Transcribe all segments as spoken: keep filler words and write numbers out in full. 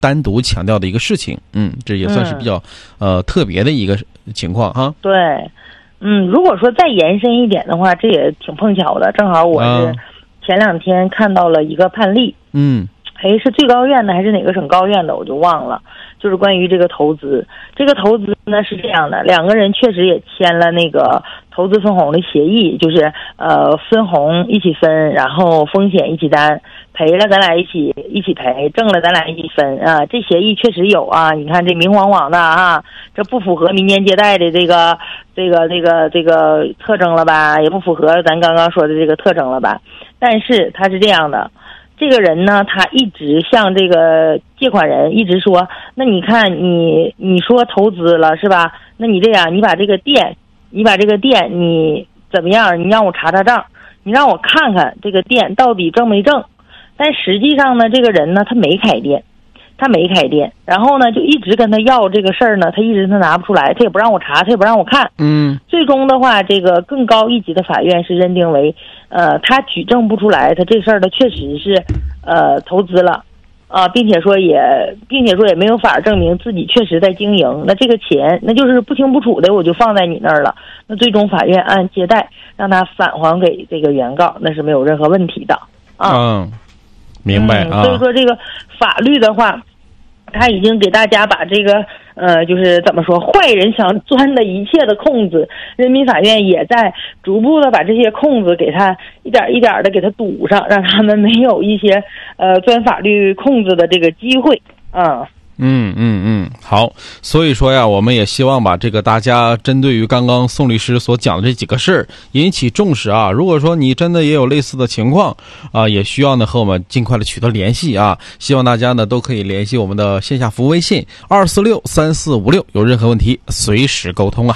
单独强调的一个事情。嗯，这也算是比较、嗯、呃特别的一个情况哈。 对，嗯，如果说再延伸一点的话，这也挺碰巧的，正好我是前两天看到了一个判例。 嗯。 哎，是最高院的还是哪个省高院的，我就忘了。就是关于这个投资，这个投资呢是这样的，两个人确实也签了那个投资分红的协议，就是呃分红一起分，然后风险一起担，赔了咱俩一起一起赔，挣了咱俩一起分啊。这协议确实有啊，你看这明晃晃的啊，这不符合民间借贷的这个这个这个这个特征了吧，也不符合咱刚刚说的这个特征了吧。但是它是这样的。这个人呢，他一直向这个借款人一直说，那你看你你说投资了是吧？那你这样，你把这个店，你把这个店你怎么样？你让我查查账，你让我看看这个店到底挣没挣。但实际上呢，这个人呢，他没开店，他没开店，然后呢，就一直跟他要这个事儿呢，他一直他拿不出来，他也不让我查，他也不让我看。 嗯， 最终的话，这个更高一级的法院是认定为。呃，他举证不出来，他这事儿他确实是，呃，投资了，啊、呃，并且说也，并且说也没有法证明自己确实在经营。那这个钱，那就是不清不楚的，我就放在你那儿了。那最终法院按借贷让他返还给这个原告，那是没有任何问题的啊。 嗯，明白啊、 嗯。所以说这个法律的话，他已经给大家把这个呃，就是怎么说，坏人想钻的一切的空子，人民法院也在逐步的把这些空子给他一点一点的给他堵上，让他们没有一些呃钻法律空子的这个机会啊。 嗯嗯嗯，好，所以说呀，我们也希望把这个大家针对于刚刚宋律师所讲的这几个事儿引起重视啊。如果说你真的也有类似的情况啊，也需要呢和我们尽快的取得联系啊。希望大家呢都可以联系我们的线下服务微信二四六三四五六，有任何问题随时沟通啊。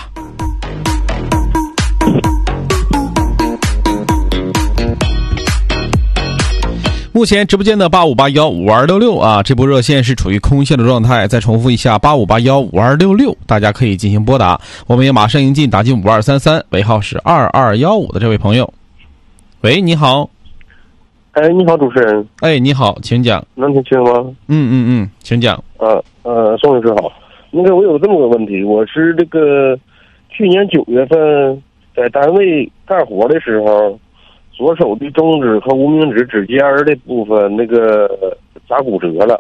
目前直播间的八五八幺五二六六啊，这部热线是处于空线的状态。再重复一下八五八幺五二六六，大家可以进行拨打。我们也马上迎进打进五二三三，尾号是二二一五的这位朋友。喂，你好。 哎，你好，主持人。 哎，你好，请讲。 能听清吗？ 嗯嗯嗯，请讲。 呃呃，宋律师好。那个我有这么个问题，我是这个去年九月份在单位干活的时候。左手的中指和无名指指尖的部分那个砸骨折了，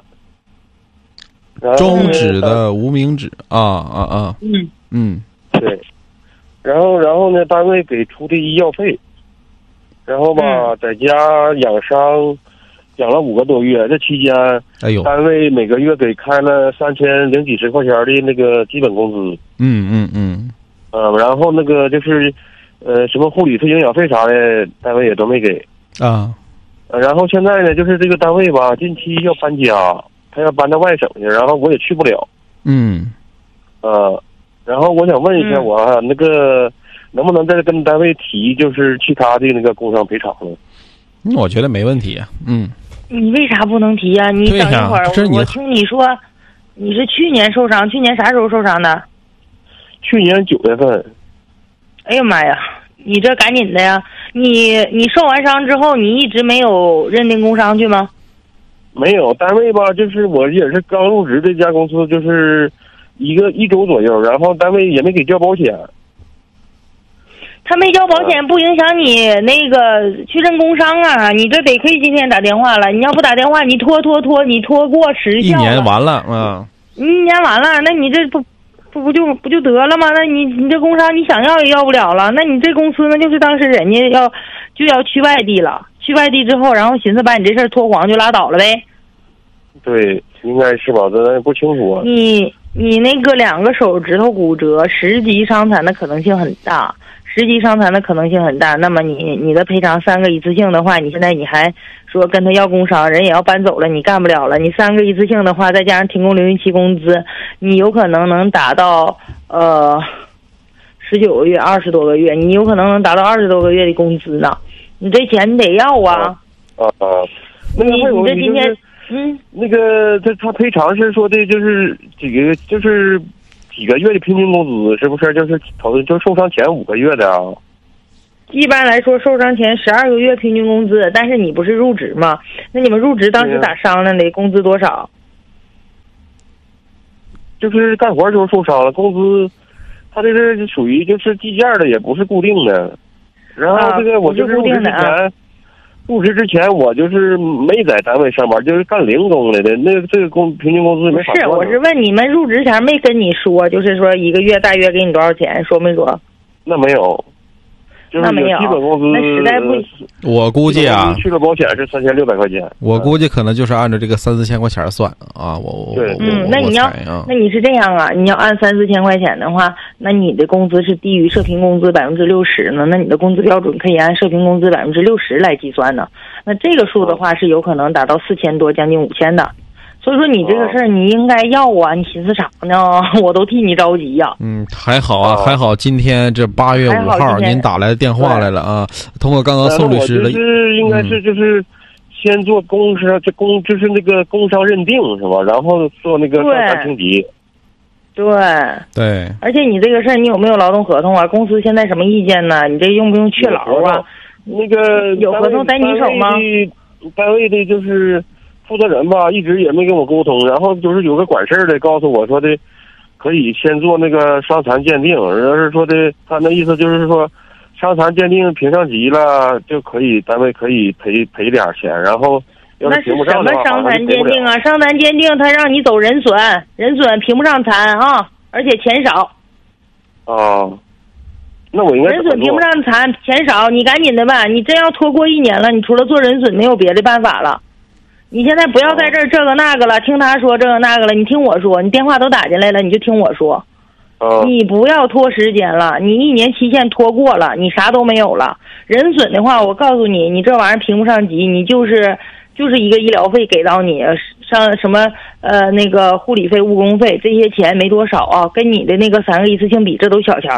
中指的无名指啊啊啊， 嗯嗯， 对，然后然后呢，单位给出的医药费，然后吧， 嗯、 在家养伤，养了五个多月，这期间， 哎呦， 单位每个月给开了三千零几十块钱的那个基本工资， 嗯嗯嗯， 呃，然后那个就是。呃，什么护理费、营养费啥的，单位也都没给啊。 呃，然后现在呢，就是这个单位吧，近期要搬家，他要搬到外省去，然后我也去不了。 嗯。 呃，然后我想问一下我，我、嗯、那个能不能再跟单位提，就是其他的那个工伤赔偿呢？ 嗯，我觉得没问题。嗯。 你为啥不能提呀、啊？你等一会儿，我我听你说，你是去年受伤，去年啥时候受伤的？ 去年九月份。 哎呀妈呀，你这赶紧的呀！你你受完伤之后，你一直没有认定工伤去吗？ 没有，单位吧，就是我也是刚入职这家公司，就是一个一周左右，然后单位也没给交保险。 他没交保险不影响你那个去认工伤啊！你这得亏今天打电话了，你要不打电话，你拖拖拖，你拖过时效了， 一年完了啊！ 一年完了，那你这不。不不就不就得了吗？那你你这工伤你想要也要不了了。那你这公司呢，就是当时人家要就要去外地了，去外地之后，然后寻思把你这事儿拖黄就拉倒了呗。 对，应该是吧？咱不清楚。 你你那个两个手指头骨折，十级伤残的可能性很大，十级伤残的可能性很大。那么你你的赔偿三个一次性的话，你现在你还说跟他要工伤，人也要搬走了，你干不了了。你三个一次性的话，再加上停工零零期工资，你有可能能达到呃十九个月、二十多个月，你有可能能达到二十多个月的工资呢。你这钱你得要啊！ 啊啊，那你你这今天嗯， 那个他他赔偿是说的就是几个就是几个月的平均工资，是不是？就是头就受伤前五个月的啊？ 一般来说，受伤前十二个月平均工资，但是你不是入职吗？那你们入职当时咋商量的？工资多少？ 就是干活的时候受伤了，工资他这是属于就是计件的，也不是固定的。然后这个我就是入职之前，入职之前我就是没在单位上班，就是干零工来的，那个这个工平均工资没法说。 是，我是问你们入职前没跟你说，就是说一个月大约给你多少钱，说没说？ 那没有。 那没有， 基本工资那实在不， 我估计啊， 去了保险是三千六百块钱。 我估计可能就是按照这个三四千块钱算啊，我我对， 嗯，那你要，那你是这样啊，你要按三四千块钱的话，那你的工资是低于社平工资百分之六十呢，那你的工资标准可以按社平工资百分之六十来计算呢。那这个数的话是有可能达到四千多，将近五千的。所以说你这个事儿你应该要啊，你寻思啥呢？我都替你着急呀、啊。 嗯，还好啊，还好今天这八月五号您打来电话来了啊。通过刚刚宋律师的， 就是应该是就是先做工商，这工就是那个工商认定是吧？然后做那个上传评级。 对对。 而且你这个事儿你有没有劳动合同啊？公司现在什么意见呢？你这用不用确劳啊？ 那个有合同在你手吗？ 单位的就是。负责人吧，一直也没跟我沟通，然后就是有个管事儿的告诉我说的，可以先做那个伤残鉴定，要是说的，他那意思就是说，伤残鉴定评上级了，就可以单位可以赔赔点钱，然后要是评不上的话， 那是什么伤残鉴定啊？伤残鉴定他让你走人损，人损评不上残啊，而且钱少。 啊，那我应该人损评不上残，钱少，你赶紧的吧，你真要拖过一年了，你除了做人损没有别的办法了。你现在不要在这儿这个那个了，听他说这个那个了，你听我说，你电话都打进来了，你就听我说，你不要拖时间了，你一年期限拖过了，你啥都没有了。人损的话，我告诉你，你这玩意儿评不上级，你就是就是一个医疗费给到你，上什么呃那个护理费、误工费这些钱没多少啊，跟你的那个三个一次性比，这都小钱儿。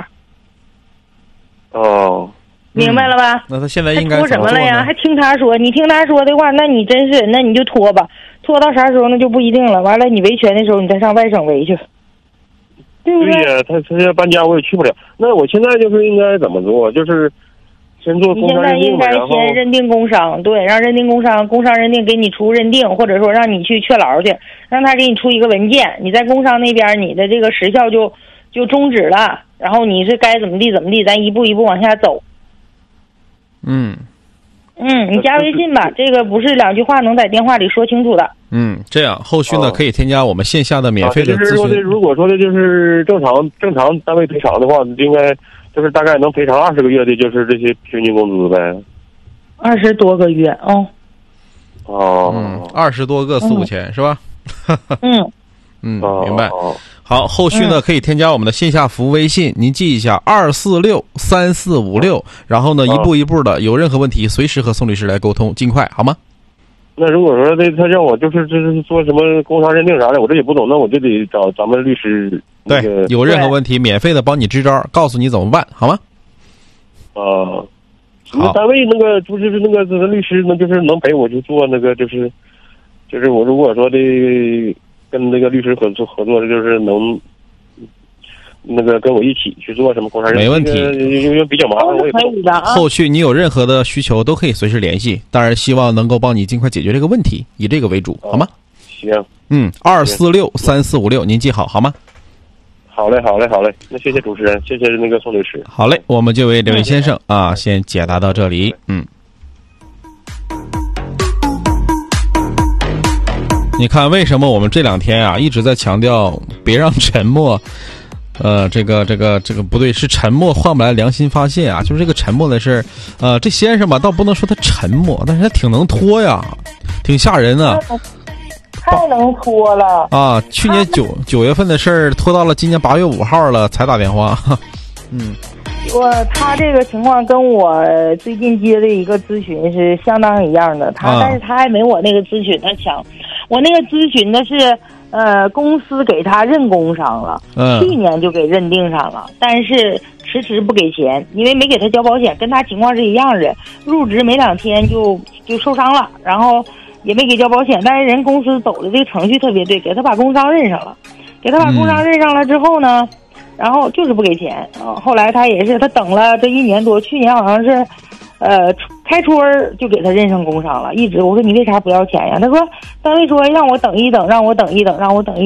哦。 明白了吧、 嗯？那他现在应该拖什么了呀？还听他说？你听他说的话，那你真是，那你就拖吧，拖到啥时候那就不一定了。完了，你维权的时候，你再上外省维去，对不对？ 对呀，他他要搬家，我也去不了。那我现在就是应该怎么做？就是先做工商认定， 你现在应该先认定工伤，对，让认定工伤，工伤认定给你出认定，或者说让你去确劳去，让他给你出一个文件，你在工伤那边，你的这个时效就就终止了，然后你是该怎么地怎么地，咱一步一步往下走。 嗯， 嗯，你加微信吧，这个不是两句话能在电话里说清楚的。 嗯，这样后续呢、哦、可以添加我们线下的免费的咨询。 啊、就是说的，如果说的就是正常正常单位赔偿的话，应该就是大概能赔偿二十个月的，就是这些平均工资呗。 二十多个月哦。 哦， 嗯，二十多个四五千、嗯、是吧？ 嗯嗯，明白。好，后续呢、嗯、可以添加我们的线下服务微信，您记一下二四六三四五六，然后呢、啊、一步一步的，有任何问题随时和宋律师来沟通，尽快好吗？ 那如果说这他让我就是就是做什么工伤认定啥的，我这也不懂，那我就得找咱们律师、那个。 对，有任何问题免费的帮你支招，告诉你怎么办，好吗？ 啊，那单位那个就是那个律师，那就是能陪我去做那个，就是就是我如果说的。跟那个律师合作合作的，就是能那个跟我一起去做什么工伤认定， 没问题， 因为比较麻烦，我也不懂。 后续你有任何的需求都可以随时联系，当然希望能够帮你尽快解决这个问题，以这个为主，好吗？ 行， 嗯，二四六三四五六，您记好好吗？ 好嘞，好嘞，好嘞，那谢谢主持人，谢谢那个宋律师。 好嘞，我们就为这位先生啊，先解答到这里，嗯。你看，为什么我们这两天啊一直在强调别让沉默，呃，这个这个这个不对，是沉默换不来良心发现啊！就是这个沉默的事，呃，这先生吧，倒不能说他沉默，但是他挺能拖呀，挺吓人啊， 太能拖了啊！去年九九月份的事儿拖到了今年八月五号了才打电话，嗯。 我他这个情况跟我最近接的一个咨询是相当一样的，他、啊、但是他还没我那个咨询的强。我那个咨询的是，呃，公司给他认工伤了， 嗯、 去年就给认定上了，但是迟迟不给钱，因为没给他交保险，跟他情况是一样的。入职没两天就就受伤了，然后也没给交保险，但是人公司走的这个程序特别对，给他把工伤认上了，给他把工伤认上了之后呢。嗯然后就是不给钱啊！后来他也是，他等了这一年多，去年好像是，呃，开春就给他认上工伤了。一直我说你为啥不要钱呀？他说单位说让我等一等，让我等一等，让我等一等。